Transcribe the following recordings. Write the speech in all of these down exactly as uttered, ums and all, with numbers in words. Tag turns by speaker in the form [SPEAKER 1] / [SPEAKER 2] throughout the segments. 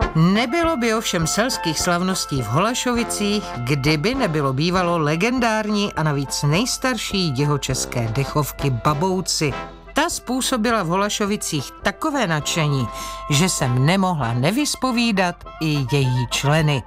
[SPEAKER 1] Nebylo by ovšem selských slavností v Holašovicích, kdyby nebylo bývalo legendární a navíc nejstarší jihočeské dechovky Babouci. Ta způsobila v Holašovicích takové nadšení, že jsem nemohla nevyspovídat i její členy.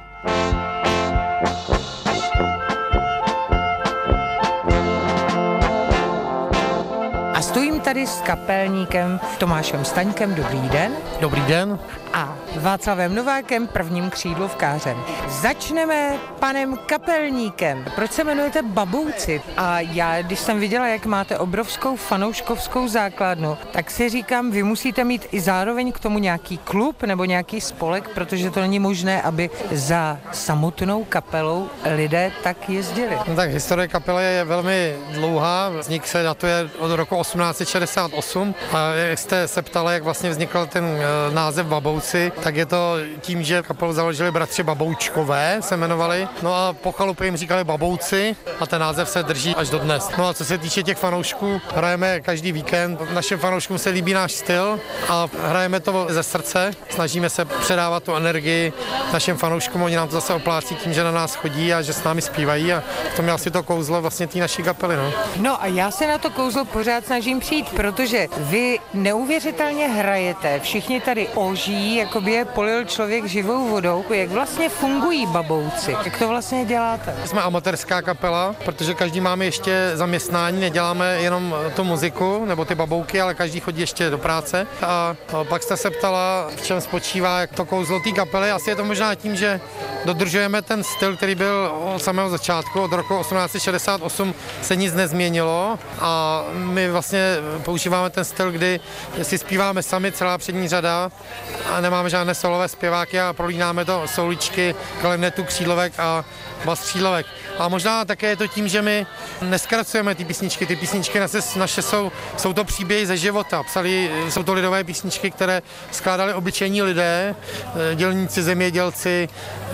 [SPEAKER 1] A stojím tady s kapelníkem Tomášem Staňkem. Dobrý den.
[SPEAKER 2] Dobrý den.
[SPEAKER 1] A Václavem Novákem, prvním křídlovkářem. Začneme panem kapelníkem. Proč se jmenujete Babouci? A já, když jsem viděla, jak máte obrovskou fanouškovskou základnu, tak si říkám, vy musíte mít i zároveň k tomu nějaký klub nebo nějaký spolek, protože to není možné, aby za samotnou kapelou lidé tak jezdili.
[SPEAKER 2] No tak historie kapely je velmi dlouhá. Vznik se datuje od roku osmnáct set šedesát osm. A jak jste se ptali, jak vlastně vznikl ten název Babouci, tak je to tím, že kapelu založili bratři Baboučkové, se jmenovali. No a po chalupě jim říkali Babouci a ten název se drží až do dnes. No a co se týče těch fanoušků, hrajeme každý víkend. Našim fanouškům se líbí náš styl a hrajeme to ze srdce. Snažíme se předávat tu energii našim fanouškům, oni nám to zase oplácí tím, že na nás chodí a že s námi zpívají a v tom je asi to kouzlo vlastně té naší kapely. No.
[SPEAKER 1] no a já se na to kouzlo pořád snažím přijít, protože vy neuvěřitelně hrajete, všichni tady ožijí, jako by je polil člověk živou vodou. Jak vlastně fungují Babouci? Jak to vlastně děláte?
[SPEAKER 2] Jsme amatérská kapela, protože každý máme ještě zaměstnání, neděláme jenom tu muziku nebo ty babouky, ale každý chodí ještě do práce. A pak jste se ptala, v čem spočívá jak to kouzlo té kapely. Asi je to možná tím, že dodržujeme ten styl, který byl od samého začátku, od roku osmnáct set šedesát osm se nic nezměnilo a my vlastně používáme ten styl, kdy si zpíváme sami, celá přední řada a nemáme žádné solové zpěváky a prolínáme to souličky, klarinetu, křídlovek a bas křídlovek. A možná také je to tím, že my neskracujeme ty písničky. Ty písničky naše, naše jsou, jsou to příběhy ze života. Psali, jsou to lidové písničky, které skládali obyčejní lidé, dělníci, zemědělci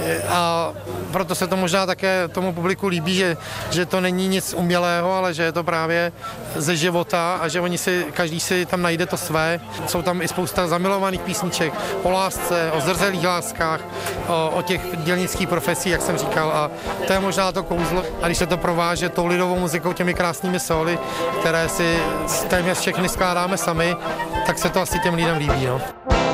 [SPEAKER 2] a proto se to možná také tomu publiku líbí, že, že to není nic umělého, ale že je to právě ze života a že oni si, každý si tam najde to své. Jsou tam i spousta zamilovaných písniček o lásce, o zrzelých láskách, o, o těch dělnických profesích, jak jsem říkal, a to je možná to kouzlo. A když se to prováže tou lidovou muzikou, těmi krásnými sóly, které si téměř všechny skládáme sami, tak se to asi těm lidem líbí. No.